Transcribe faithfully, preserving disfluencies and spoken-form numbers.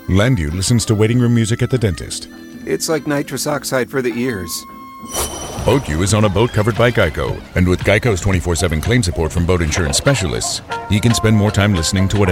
Landu listens to waiting room music at the dentist. It's like nitrous oxide for the ears. BoatU is on a boat covered by Geico. And with Geico's twenty-four seven claim support from boat insurance specialists, he can spend more time listening to what